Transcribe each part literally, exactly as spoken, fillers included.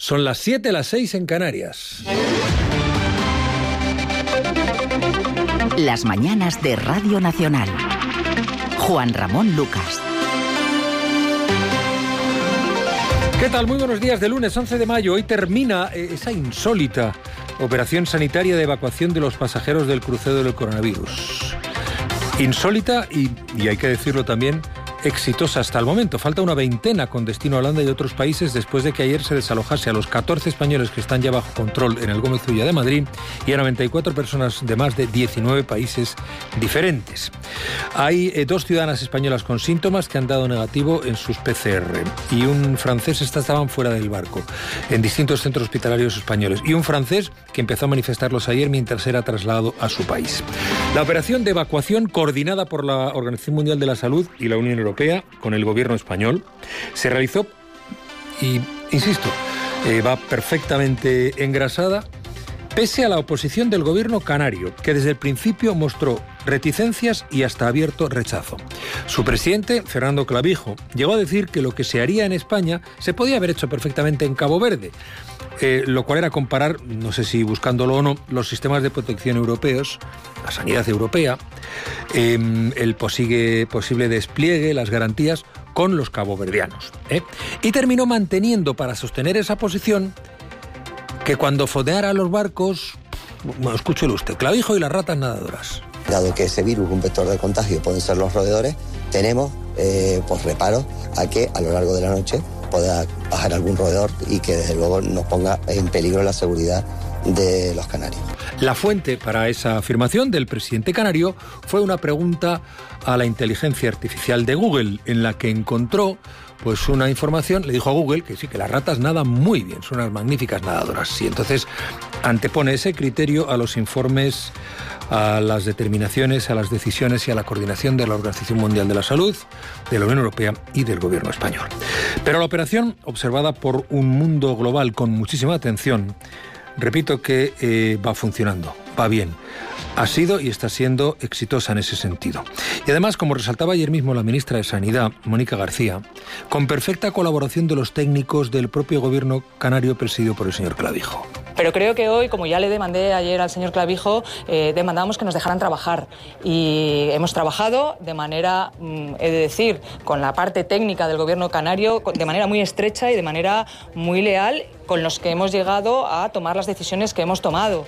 Son las siete, las seis en Canarias. Las mañanas de Radio Nacional. Juan Ramón Lucas. ¿Qué tal? Muy buenos días. De lunes once de mayo. Hoy termina esa insólita operación sanitaria de evacuación de los pasajeros del crucero del coronavirus. Insólita y, y hay que decirlo también, exitosa hasta el momento. Falta una veintena con destino a Holanda y otros países después de que ayer se desalojase a los catorce españoles que están ya bajo control en el Gómez Ulla de Madrid y a noventa y cuatro personas de más de diecinueve países diferentes. Hay eh, dos ciudadanas españolas con síntomas que han dado negativo en sus P C R y un francés estaban fuera del barco en distintos centros hospitalarios españoles y un francés que empezó a manifestarlos ayer mientras era trasladado a su país. La operación de evacuación coordinada por la Organización Mundial de la Salud y la Unión Europea con el gobierno español se realizó y, insisto, eh, va perfectamente engrasada pese a la oposición del gobierno canario, que desde el principio mostró reticencias y hasta abierto rechazo. Su presidente, Fernando Clavijo, llegó a decir que lo que se haría en España se podía haber hecho perfectamente en Cabo Verde, eh, lo cual era comparar, no sé si buscándolo o no, los sistemas de protección europeos, la sanidad europea, eh, el posible, posible despliegue, las garantías con los caboverdianos. ¿eh? Y terminó manteniendo para sostener esa posición que cuando fondeara los barcos, bueno, escúchelo usted, Clavijo y las ratas nadadoras. Dado que ese virus, un vector de contagio, pueden ser los roedores, tenemos eh, pues reparos a que a lo largo de la noche pueda bajar algún roedor y que desde luego nos ponga en peligro la seguridad de los canarios. La fuente para esa afirmación del presidente canario fue una pregunta a la inteligencia artificial de Google, en la que encontró pues una información, le dijo a Google que sí, que las ratas nadan muy bien, son unas magníficas nadadoras. Y entonces antepone ese criterio a los informes, a las determinaciones, a las decisiones y a la coordinación de la Organización Mundial de la Salud, de la Unión Europea y del gobierno español. Pero la operación, observada por un mundo global con muchísima atención, repito que eh, va funcionando, va bien. Ha sido y está siendo exitosa en ese sentido. Y además, como resaltaba ayer mismo la ministra de Sanidad, Mónica García, con perfecta colaboración de los técnicos del propio gobierno canario presidido por el señor Clavijo. Pero creo que hoy, como ya le demandé ayer al señor Clavijo, eh, demandábamos que nos dejaran trabajar. Y hemos trabajado de manera, mm, he de decir, con la parte técnica del gobierno canario, de manera muy estrecha y de manera muy leal, con los que hemos llegado a tomar las decisiones que hemos tomado.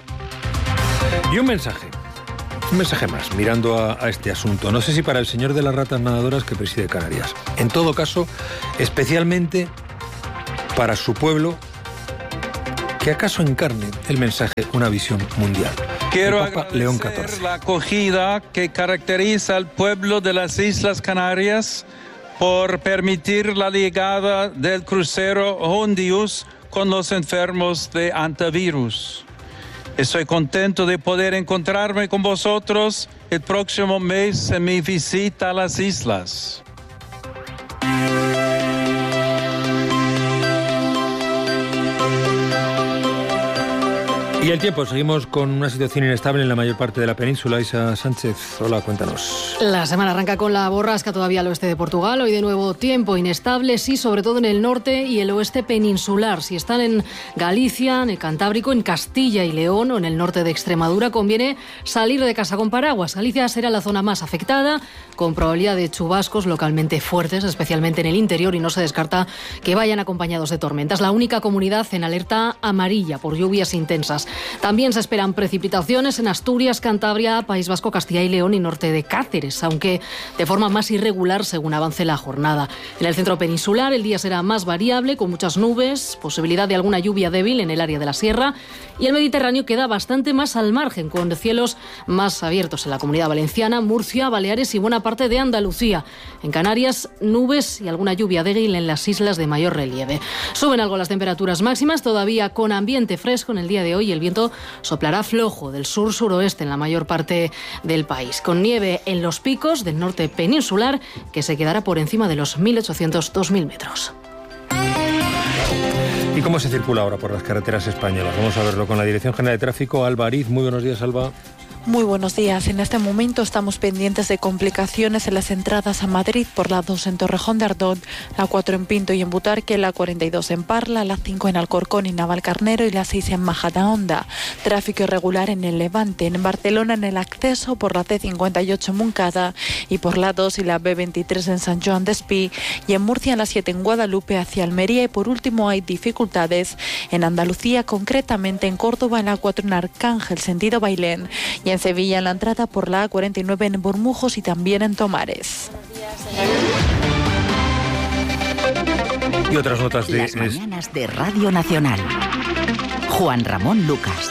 Y un mensaje, un mensaje más, mirando a, a este asunto. No sé si para el señor de las ratas nadadoras que preside Canarias. En todo caso, especialmente para su pueblo, que acaso encarne el mensaje una visión mundial. Quiero el Papa agradecer León catorce. La acogida que caracteriza al pueblo de las Islas Canarias por permitir la llegada del crucero Hondius con los enfermos de antivirus. Estoy contento de poder encontrarme con vosotros el próximo mes en mi visita a las islas. Y el tiempo, seguimos con una situación inestable en la mayor parte de la península. Isa Sánchez, hola, cuéntanos. La semana arranca con la borrasca todavía al oeste de Portugal. Hoy de nuevo tiempo inestable, sí, sobre todo en el norte y el oeste peninsular. Si están en Galicia, en el Cantábrico, en Castilla y León o en el norte de Extremadura, conviene salir de casa con paraguas. Galicia será la zona más afectada, con probabilidad de chubascos localmente fuertes, especialmente en el interior, y no se descarta que vayan acompañados de tormentas. La única comunidad en alerta amarilla por lluvias intensas. También se esperan precipitaciones en Asturias, Cantabria, País Vasco, Castilla y León y norte de Cáceres, aunque de forma más irregular según avance la jornada. En el centro peninsular el día será más variable, con muchas nubes, posibilidad de alguna lluvia débil en el área de la sierra, y el Mediterráneo queda bastante más al margen, con cielos más abiertos en la Comunidad Valenciana, Murcia, Baleares y buena parte de Andalucía. En Canarias, nubes y alguna lluvia débil en las islas de mayor relieve. Suben algo las temperaturas máximas, todavía con ambiente fresco en el día de hoy. El viento soplará flojo del sur-suroeste en la mayor parte del país, con nieve en los picos del norte peninsular, que se quedará por encima de los mil ochocientos a dos mil metros. ¿Y cómo se circula ahora por las carreteras españolas? Vamos a verlo con la Dirección General de Tráfico, Alba Ariz. Muy buenos días, Alba. Muy buenos días. En este momento estamos pendientes de complicaciones en las entradas a Madrid por la dos en Torrejón de Ardoz, la cuatro en Pinto y en Butarque, la cuarenta y dos en Parla, la cinco en Alcorcón y Navalcarnero y la seis en Majadahonda. Tráfico irregular en el Levante, en Barcelona en el acceso por la C cincuenta y ocho en Moncada y por la dos y la B veintitrés en San Joan d'Espí, y en Murcia en la siete en Guadalupe hacia Almería, y por último hay dificultades en Andalucía, concretamente en Córdoba en la cuatro en Arcángel sentido Bailén, y en Sevilla en la entrada por la A cuarenta y nueve en Bormujos y también en Tomares. Y otras notas de... Las mañanas de Radio Nacional. Juan Ramón Lucas.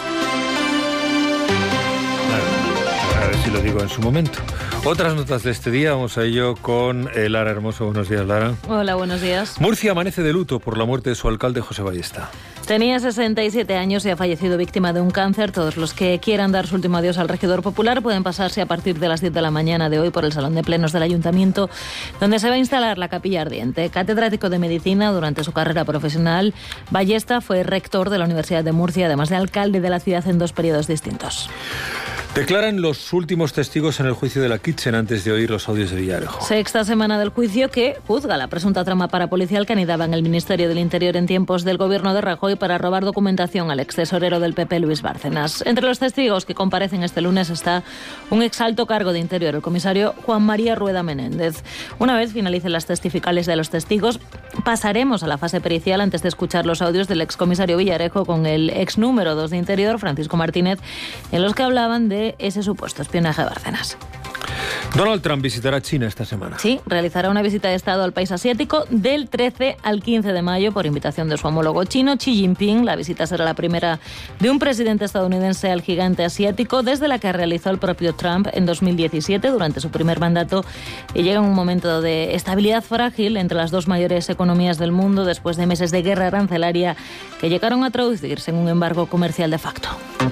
A ver si lo digo en su momento. Otras notas de este día, vamos a ello con eh, Lara Hermoso. Buenos días, Lara. Hola, buenos días. Murcia amanece de luto por la muerte de su alcalde, José Ballesta. Tenía sesenta y siete años y ha fallecido víctima de un cáncer. Todos los que quieran dar su último adiós al regidor popular pueden pasarse a partir de las diez de la mañana de hoy por el Salón de Plenos del Ayuntamiento, donde se va a instalar la capilla ardiente. Catedrático de Medicina durante su carrera profesional, Ballesta fue rector de la Universidad de Murcia, además de alcalde de la ciudad en dos periodos distintos. Declaran los últimos testigos en el juicio de la Kitchen antes de oír los audios de Villarejo. Sexta semana del juicio que juzga la presunta trama parapolicial que anidaba en el Ministerio del Interior en tiempos del gobierno de Rajoy para robar documentación al ex tesorero del P P, Luis Bárcenas. Entre los testigos que comparecen este lunes está un exalto cargo de Interior, el comisario Juan María Rueda Menéndez. Una vez finalicen las testificales de los testigos, pasaremos a la fase pericial antes de escuchar los audios del excomisario Villarejo con el ex número dos de Interior, Francisco Martínez, en los que hablaban de ese supuesto espionaje de Bárcenas. Donald Trump visitará China esta semana. Sí, realizará una visita de Estado al país asiático del trece al quince de mayo por invitación de su homólogo chino, Xi Jinping. La visita será la primera de un presidente estadounidense al gigante asiático desde la que realizó el propio Trump en dos mil diecisiete durante su primer mandato, y llega en un momento de estabilidad frágil entre las dos mayores economías del mundo después de meses de guerra arancelaria que llegaron a traducirse en un embargo comercial de facto.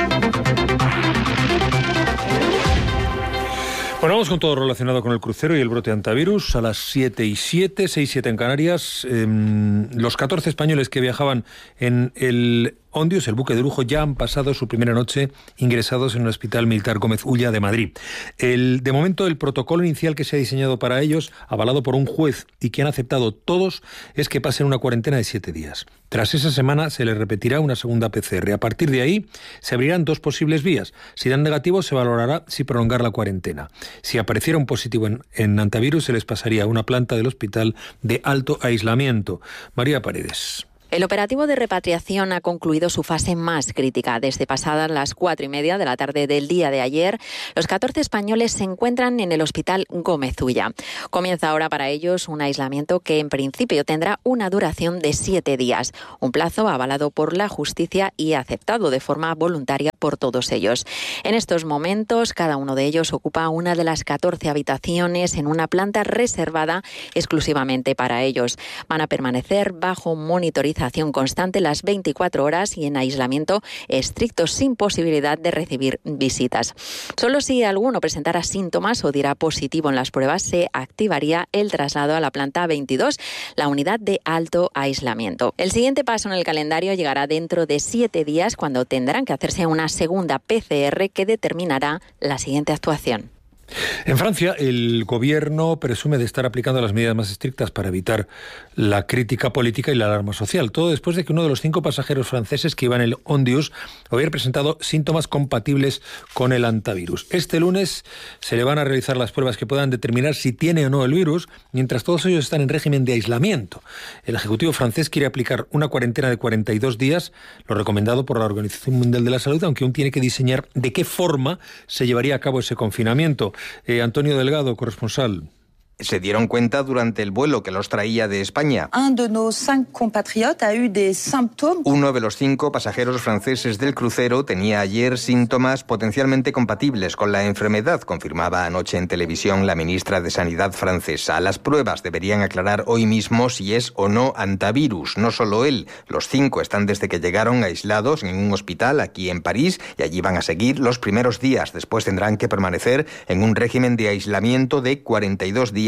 Bueno, vamos con todo relacionado con el crucero y el brote antivirus. A las siete y siete, seis y siete en Canarias, eh, los catorce españoles que viajaban en el Ondius, el buque de lujo, ya han pasado su primera noche ingresados en el Hospital Militar Gómez Ulla de Madrid. El, de momento, el protocolo inicial que se ha diseñado para ellos, avalado por un juez y que han aceptado todos, es que pasen una cuarentena de siete días. Tras esa semana se les repetirá una segunda P C R. A partir de ahí se abrirán dos posibles vías. Si dan negativo, se valorará si prolongar la cuarentena. Si apareciera un positivo en, en antivirus, se les pasaría a una planta del hospital de alto aislamiento. María Paredes. El operativo de repatriación ha concluido su fase más crítica. Desde pasadas las cuatro y media de la tarde del día de ayer, los catorce españoles se encuentran en el Hospital Gómez Ulla. Comienza ahora para ellos un aislamiento que en principio tendrá una duración de siete días, un plazo avalado por la justicia y aceptado de forma voluntaria por todos ellos. En estos momentos, cada uno de ellos ocupa una de las catorce habitaciones en una planta reservada exclusivamente para ellos. Van a permanecer bajo monitorización constante las veinticuatro horas y en aislamiento estricto sin posibilidad de recibir visitas. Solo si alguno presentara síntomas o diera positivo en las pruebas se activaría el traslado a la planta veintidós, la unidad de alto aislamiento. El siguiente paso en el calendario llegará dentro de siete días cuando tendrán que hacerse una segunda P C R que determinará la siguiente actuación. En Francia, el gobierno presume de estar aplicando las medidas más estrictas para evitar la crítica política y la alarma social. Todo después de que uno de los cinco pasajeros franceses que iba en el Ondius hubiera presentado síntomas compatibles con el antivirus. Este lunes se le van a realizar las pruebas que puedan determinar si tiene o no el virus, mientras todos ellos están en régimen de aislamiento. El Ejecutivo francés quiere aplicar una cuarentena de cuarenta y dos días, lo recomendado por la Organización Mundial de la Salud, aunque aún tiene que diseñar de qué forma se llevaría a cabo ese confinamiento. Eh, Antonio Delgado, corresponsal. Se dieron cuenta durante el vuelo que los traía de España. Uno de los cinco pasajeros franceses del crucero tenía ayer síntomas potencialmente compatibles con la enfermedad, confirmaba anoche en televisión la ministra de Sanidad francesa. Las pruebas deberían aclarar hoy mismo si es o no antivirus. No solo él, los cinco están desde que llegaron aislados en un hospital aquí en París y allí van a seguir los primeros días. Después tendrán que permanecer en un régimen de aislamiento de cuarenta y dos días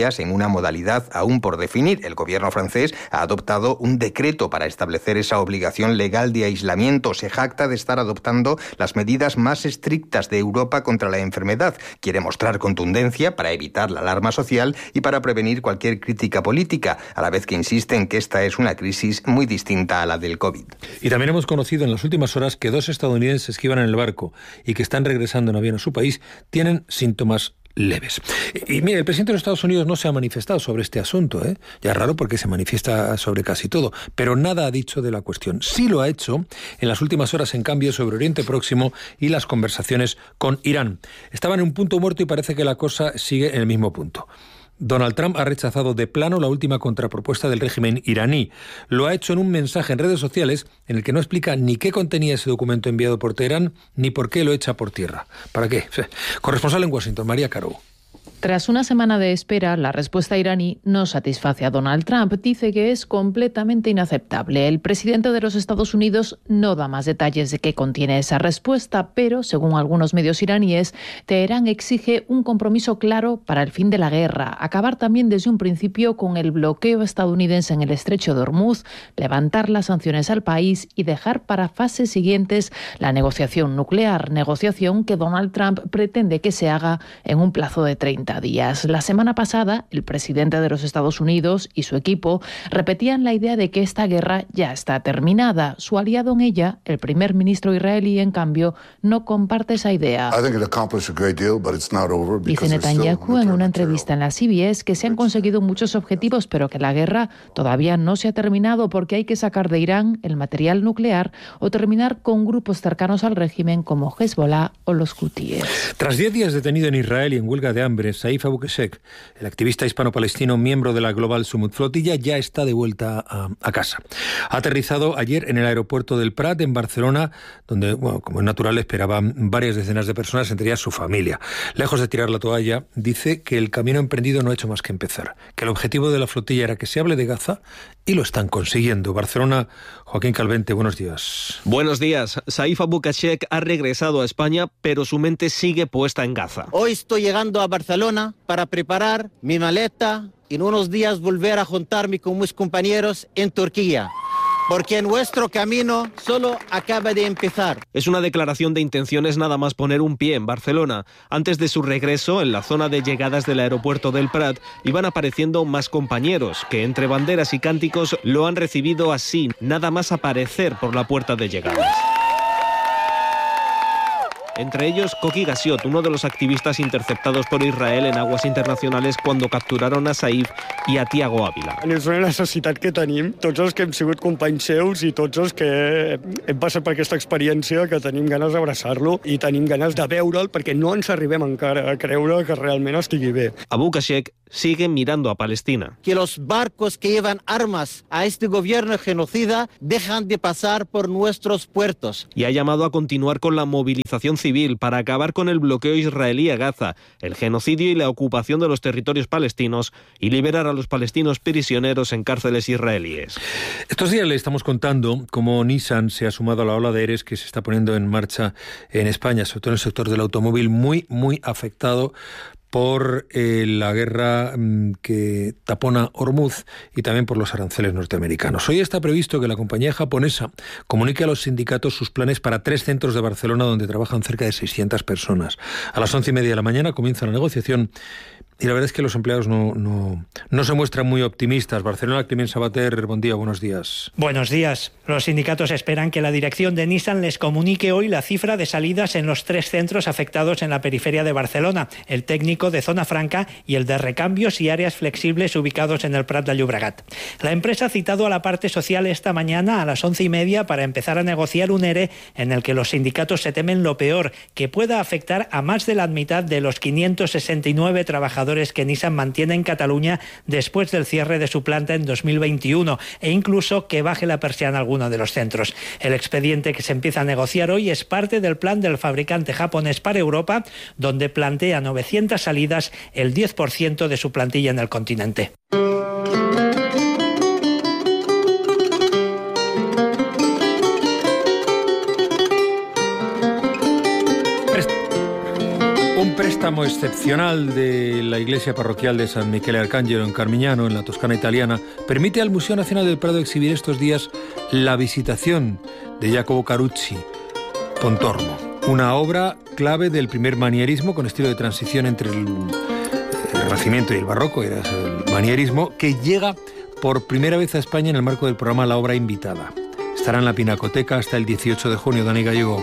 días en una modalidad aún por definir. El gobierno francés ha adoptado un decreto para establecer esa obligación legal de aislamiento. Se jacta de estar adoptando las medidas más estrictas de Europa contra la enfermedad. Quiere mostrar contundencia para evitar la alarma social y para prevenir cualquier crítica política, a la vez que insiste en que esta es una crisis muy distinta a la del COVID. Y también hemos conocido en las últimas horas que dos estadounidenses que iban en el barco y que están regresando en avión a su país tienen síntomas leves. Y, y mire, el presidente de los Estados Unidos no se ha manifestado sobre este asunto, ¿eh? Ya es raro porque se manifiesta sobre casi todo, pero nada ha dicho de la cuestión. Sí lo ha hecho en las últimas horas, en cambio, sobre Oriente Próximo y las conversaciones con Irán. Estaban en un punto muerto y parece que la cosa sigue en el mismo punto. Donald Trump ha rechazado de plano la última contrapropuesta del régimen iraní. Lo ha hecho en un mensaje en redes sociales en el que no explica ni qué contenía ese documento enviado por Teherán, ni por qué lo echa por tierra. ¿Para qué? Corresponsal en Washington, María Caro. Tras una semana de espera, la respuesta iraní no satisface a Donald Trump. Dice que es completamente inaceptable. El presidente de los Estados Unidos no da más detalles de qué contiene esa respuesta, pero, según algunos medios iraníes, Teherán exige un compromiso claro para el fin de la guerra, acabar también desde un principio con el bloqueo estadounidense en el estrecho de Hormuz, levantar las sanciones al país y dejar para fases siguientes la negociación nuclear, negociación que Donald Trump pretende que se haga en un plazo de treinta días. La semana pasada, el presidente de los Estados Unidos y su equipo repetían la idea de que esta guerra ya está terminada. Su aliado en ella, el primer ministro israelí, en cambio, no comparte esa idea. Dice Netanyahu en una entrevista en la C B S que se han conseguido muchos objetivos, pero que la guerra todavía no se ha terminado porque hay que sacar de Irán el material nuclear o terminar con grupos cercanos al régimen como Hezbollah o los hutíes. Tras diez días detenido en Israel y en huelga de hambre, Saif Abu Keshek, el activista hispano-palestino miembro de la Global Summit Flotilla, ya está de vuelta a, a casa. Ha aterrizado ayer en el aeropuerto del Prat, en Barcelona, donde, bueno, como es natural, esperaban varias decenas de personas, entre ellas su familia. Lejos de tirar la toalla, dice que el camino emprendido no ha hecho más que empezar, que el objetivo de la flotilla era que se hable de Gaza y lo están consiguiendo. Barcelona, Joaquín Calvente, buenos días. Buenos días. Saif Abu Keshek ha regresado a España, pero su mente sigue puesta en Gaza. Hoy estoy llegando a Barcelona para preparar mi maleta y en unos días volver a juntarme con mis compañeros en Turquía, porque nuestro camino solo acaba de empezar. Es una declaración de intenciones nada más poner un pie en Barcelona. Antes de su regreso, en la zona de llegadas del aeropuerto del Prat, iban apareciendo más compañeros, que entre banderas y cánticos lo han recibido así, nada más aparecer por la puerta de llegadas. Entre ellos, Koki Gasiot, uno de los activistas interceptados por Israel en aguas internacionales cuando capturaron a Saif i a Tiago Ávila. És una necessitat que tenim, tots els que hem sigut companys seus i tots els que hem passat per aquesta experiència, que tenim ganes d'abraçar-lo i tenim ganes de veure'l perquè no ens arribem encara a creure que realment estigui bé. Abu Keshek sigue mirando a Palestina. Que los barcos que llevan armas a este gobierno genocida dejan de pasar por nuestros puertos. Y ha llamado a continuar con la movilización civil para acabar con el bloqueo israelí a Gaza, el genocidio y la ocupación de los territorios palestinos y liberar a los palestinos prisioneros en cárceles israelíes. Estos días le estamos contando cómo Nissan se ha sumado a la ola de ERES que se está poniendo en marcha en España, sobre todo en el sector del automóvil, muy, muy afectado por eh, la guerra mmm, que tapona Hormuz y también por los aranceles norteamericanos. Hoy está previsto que la compañía japonesa comunique a los sindicatos sus planes para tres centros de Barcelona donde trabajan cerca de seiscientas personas. A las once y media de la mañana comienza la negociación y la verdad es que los empleados no, no, no se muestran muy optimistas. Barcelona, Climent Sabater, buen día, buenos días. Buenos días. Los sindicatos esperan que la dirección de Nissan les comunique hoy la cifra de salidas en los tres centros afectados en la periferia de Barcelona, el técnico de Zona Franca y el de recambios y áreas flexibles ubicados en el Prat de Llobregat. La empresa ha citado a la parte social esta mañana a las once y media para empezar a negociar un ERE en el que los sindicatos se temen lo peor, que pueda afectar a más de la mitad de los quinientos sesenta y nueve trabajadores que Nissan mantiene en Cataluña después del cierre de su planta en dos mil veintiuno e incluso que baje la persiana a alguno de los centros. El expediente que se empieza a negociar hoy es parte del plan del fabricante japonés para Europa, donde plantea novecientas salidas, el diez por ciento de su plantilla en el continente. tramo excepcional de la iglesia parroquial de San Michele Arcangelo en Carmignano, en la Toscana italiana, permite al Museo Nacional del Prado exhibir estos días la Visitación de Jacopo Carucci, Pontormo, una obra clave del primer manierismo con estilo de transición entre el, el Renacimiento y el Barroco, era el manierismo, que llega por primera vez a España en el marco del programa La Obra Invitada. Estará en la Pinacoteca hasta el dieciocho de junio. Dani Gallego.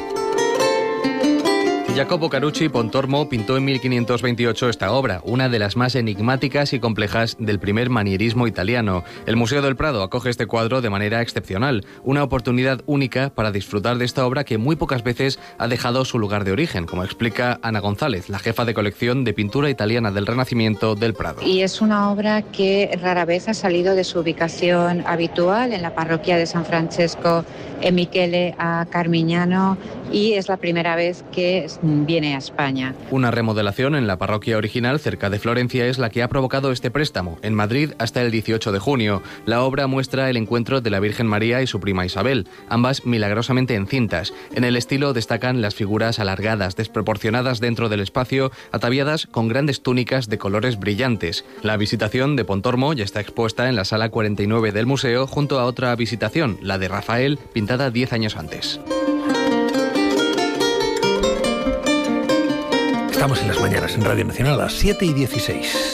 Jacopo Carucci Pontormo pintó en mil quinientos veintiocho esta obra, una de las más enigmáticas y complejas del primer manierismo italiano. El Museo del Prado acoge este cuadro de manera excepcional, una oportunidad única para disfrutar de esta obra que muy pocas veces ha dejado su lugar de origen, como explica Ana González, la jefa de colección de pintura italiana del Renacimiento del Prado. Y es una obra que rara vez ha salido de su ubicación habitual en la parroquia de San Francesco e Michele a Carmignano, y es la primera vez que viene a España. Una remodelación en la parroquia original cerca de Florencia es la que ha provocado este préstamo, en Madrid hasta el dieciocho de junio. La obra muestra el encuentro de la Virgen María y su prima Isabel, ambas milagrosamente encintas. En el estilo destacan las figuras alargadas, desproporcionadas dentro del espacio, ataviadas con grandes túnicas de colores brillantes. La Visitación de Pontormo ya está expuesta en la sala cuarenta y nueve del museo, junto a otra Visitación, la de Rafael, pintada diez años antes. Estamos en las mañanas en Radio Nacional a las siete y dieciséis.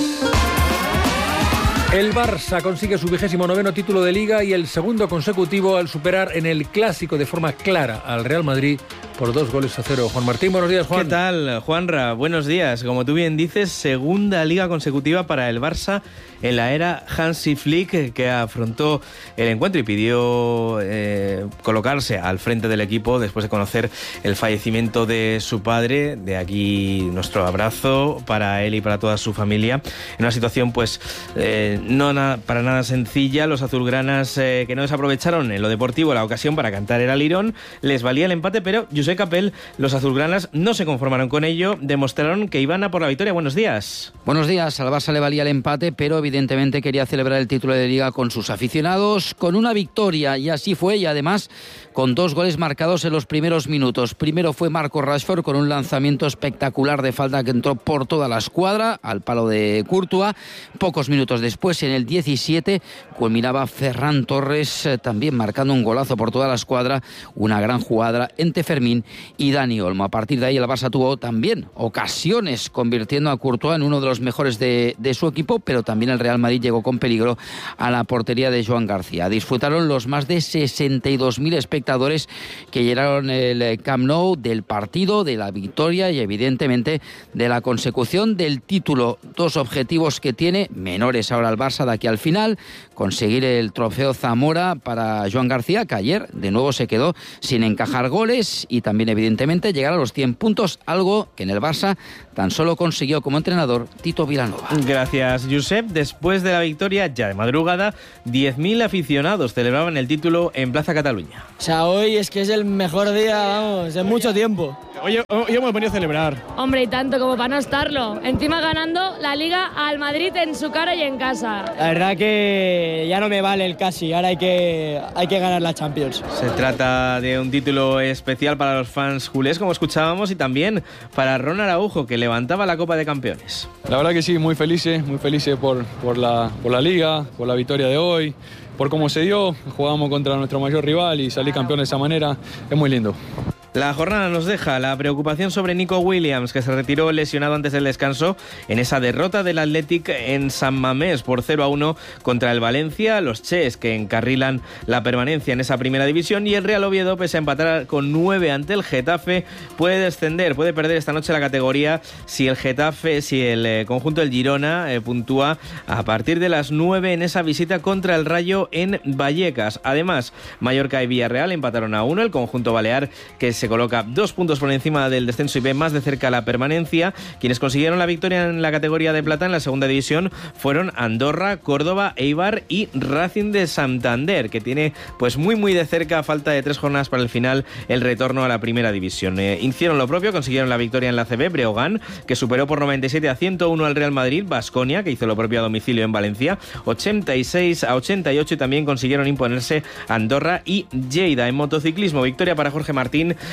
El Barça consigue su vigésimo noveno título de Liga y el segundo consecutivo al superar en el Clásico de forma clara al Real Madrid por dos goles a cero. Juan Martín, buenos días, Juan. ¿Qué tal, Juanra? Buenos días. Como tú bien dices, segunda Liga consecutiva para el Barça en la era Hansi Flick, que afrontó el encuentro y pidió eh, colocarse al frente del equipo después de conocer el fallecimiento de su padre. De aquí nuestro abrazo para él y para toda su familia. En una situación, pues, eh, no na- para nada sencilla. Los azulgranas eh, que no desaprovecharon en lo deportivo la ocasión para cantar el alirón. Les valía el empate, pero Josep Capel, los azulgranas no se conformaron con ello. Demostraron que iban a por la victoria. Buenos días. Buenos días. Al Barça le valía el empate, pero evidentemente quería celebrar el título de Liga con sus aficionados, con una victoria, y así fue, y además con dos goles marcados en los primeros minutos. Primero fue Marco Rashford con un lanzamiento espectacular de falta que entró por toda la escuadra, al palo de Courtois. Pocos minutos después, en el diecisiete, culminaba Ferran Torres, eh, también marcando un golazo por toda la escuadra, una gran jugada entre Fermín y Dani Olmo. A partir de ahí el Barça tuvo también ocasiones, convirtiendo a Courtois en uno de los mejores de, de su equipo, pero también el Real Madrid llegó con peligro a la portería de Joan García. Disfrutaron los más de sesenta y dos mil espectadores que llenaron el Camp Nou del partido, de la victoria y evidentemente de la consecución del título. Dos objetivos que tiene, menores ahora al Barça de aquí al final: conseguir el trofeo Zamora para Joan García, que ayer de nuevo se quedó sin encajar goles, y también evidentemente llegar a los cien puntos, algo que en el Barça tan solo consiguió como entrenador Tito Vilanova. Gracias, Josep. Después de la victoria, ya de madrugada, diez mil aficionados celebraban el título en Plaza Cataluña. O sea, hoy es que es el mejor día, vamos, en mucho tiempo. Hoy, hoy hemos venido a celebrar. Hombre, y tanto como para no estarlo. Encima ganando la Liga al Madrid en su cara y en casa. La verdad que ya no me vale el casi, ahora hay que, hay que ganar la Champions. Se trata de un título especial para los fans culés, como escuchábamos, y también para Ron Araujo, que levantaba la Copa de Campeones. La verdad que sí, muy felices, muy felices por, por, la, por la Liga, por la victoria de hoy, por cómo se dio. Jugamos contra nuestro mayor rival y salir campeón de esa manera es muy lindo. La jornada nos deja la preocupación sobre Nico Williams, que se retiró lesionado antes del descanso en esa derrota del Athletic en San Mamés por cero a uno contra el Valencia. Los Ches, que encarrilan la permanencia en esa primera división, y el Real Oviedo, pese a empatar con nueve ante el Getafe, puede descender, puede perder esta noche la categoría si el Getafe, si el eh, conjunto del Girona eh, puntúa a partir de las nueve en esa visita contra el Rayo en Vallecas. Además, Mallorca y Villarreal empataron a uno, el conjunto balear, que se coloca dos puntos por encima del descenso y ve más de cerca la permanencia. Quienes consiguieron la victoria en la categoría de plata en la segunda división fueron Andorra, Córdoba, Eibar y Racing de Santander, que tiene pues muy muy de cerca, a falta de tres jornadas para el final, el retorno a la primera división. Eh, hicieron lo propio, consiguieron la victoria en la A C B, Breogán, que superó por noventa y siete a ciento uno al Real Madrid, Baskonia, que hizo lo propio a domicilio en Valencia, ochenta y seis a ochenta y ocho, y también consiguieron imponerse Andorra y Lleida. En motociclismo, victoria para Jorge Martín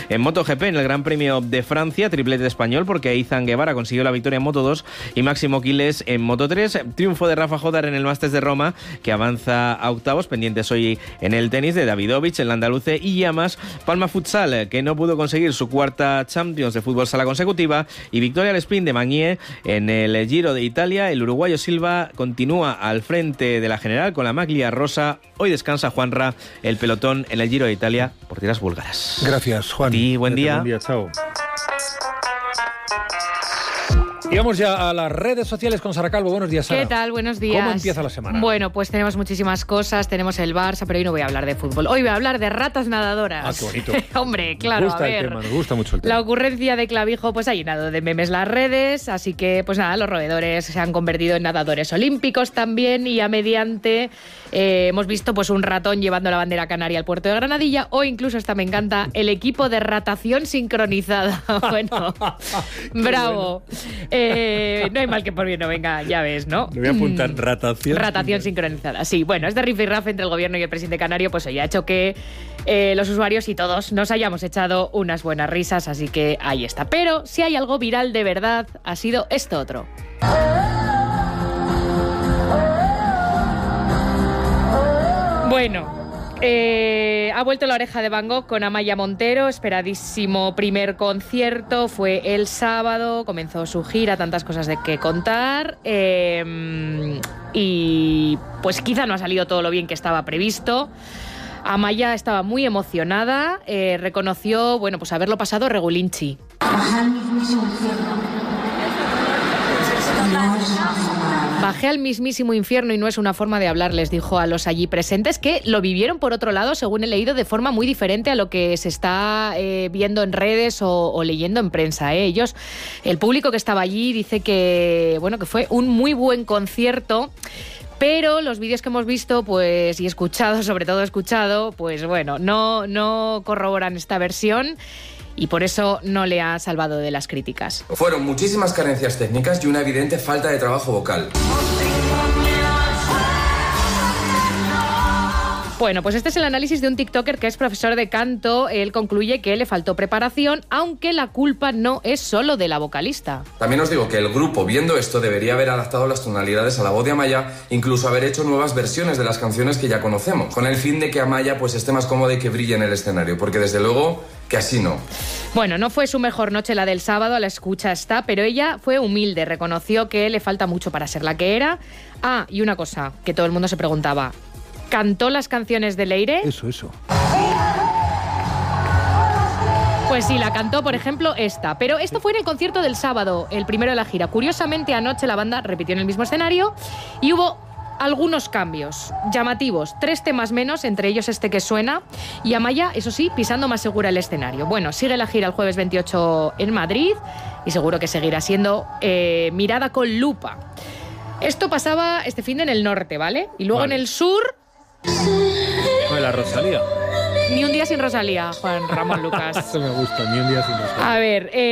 En MotoGP, en el Gran Premio de Francia, triplete español porque Izan Guevara consiguió la victoria en Moto dos y Máximo Quiles en Moto tres. Triunfo de Rafa Jodar en el Masters de Roma, que avanza a octavos, pendientes hoy en el tenis de Davidovich, el andaluce, y Llamas. Palma Futsal, que no pudo conseguir su cuarta Champions de fútbol sala consecutiva, y victoria al sprint de Magnier en el Giro de Italia. El uruguayo Silva continúa al frente de la general con la maglia rosa. Hoy descansa Juanra, el pelotón en el Giro de Italia por tierras búlgaras. Gracias, Juan. Y buen día. Buen día, chao. Y vamos ya a las redes sociales con Sara Calvo. Buenos días, Sara. ¿Qué tal? Buenos días. ¿Cómo empieza la semana? Bueno, pues tenemos muchísimas cosas. Tenemos el Barça, pero hoy no voy a hablar de fútbol. Hoy voy a hablar de ratas nadadoras. Ah, qué bonito. Hombre, claro, Nos gusta a ver. el tema, nos gusta mucho el tema. La ocurrencia de Clavijo pues ha llenado de memes las redes, así que pues nada, los roedores se han convertido en nadadores olímpicos también, y a mediante eh, hemos visto pues un ratón llevando la bandera canaria al puerto de Granadilla, o incluso, esta me encanta, el equipo de ratación sincronizada. Bueno, bravo. Bueno. Eh, no hay mal que por bien no venga, ya ves, ¿no? Le voy a apuntar, ratación. Ratación sincronizada, sí. Bueno, este rifirrafe entre el gobierno y el presidente canario pues hoy ha hecho que eh, los usuarios y todos nos hayamos echado unas buenas risas, así que ahí está. Pero si hay algo viral de verdad, ha sido esto otro. Bueno, eh, ha vuelto la oreja de Van Gogh con Amaya Montero, esperadísimo primer concierto, fue el sábado, comenzó su gira, tantas cosas de qué contar, eh, y pues quizá no ha salido todo lo bien que estaba previsto. Amaya estaba muy emocionada, eh, reconoció, bueno, pues haberlo pasado regulinchi. Bajé al mismísimo infierno y no es una forma de hablar, les dijo a los allí presentes, que lo vivieron, por otro lado, según he leído, de forma muy diferente a lo que se está eh, viendo en redes o, o leyendo en prensa. ¿eh? Ellos, el público que estaba allí, dice que, bueno, que fue un muy buen concierto. Pero los vídeos que hemos visto, pues, y escuchado, sobre todo escuchado, pues bueno, no, no corroboran esta versión. Y por eso no le ha salvado de las críticas. Fueron muchísimas carencias técnicas y una evidente falta de trabajo vocal. Bueno, pues este es el análisis de un tiktoker que es profesor de canto. Él concluye que le faltó preparación, aunque la culpa no es solo de la vocalista. También os digo que el grupo, viendo esto, debería haber adaptado las tonalidades a la voz de Amaya, incluso haber hecho nuevas versiones de las canciones que ya conocemos, con el fin de que Amaya pues esté más cómoda y que brille en el escenario, porque desde luego que así no. Bueno, no fue su mejor noche la del sábado, a la escucha está, pero ella fue humilde, reconoció que le falta mucho para ser la que era. Ah, y una cosa que todo el mundo se preguntaba, ¿cantó las canciones de Leire? Eso, eso. Pues sí, la cantó, por ejemplo, esta. Pero esto fue en el concierto del sábado, el primero de la gira. Curiosamente, anoche la banda repitió en el mismo escenario y hubo algunos cambios llamativos. Tres temas menos, entre ellos este que suena, y Amaya, eso sí, pisando más segura el escenario. Bueno, sigue la gira el jueves veintiocho en Madrid y seguro que seguirá siendo eh, mirada con lupa. Esto pasaba este fin de en el norte, ¿vale? Y luego vale. En el sur... Pues la Rosalía. Ni un día sin Rosalía, Juan Ramón Lucas. Eso me gusta, ni un día sin Rosalía. A ver, eh,